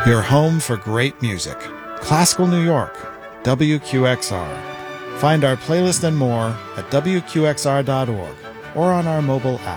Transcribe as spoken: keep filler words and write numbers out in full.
Your home for great music. Classical New York, W Q X R. Find our playlist and more at W Q X R dot org or on our mobile app.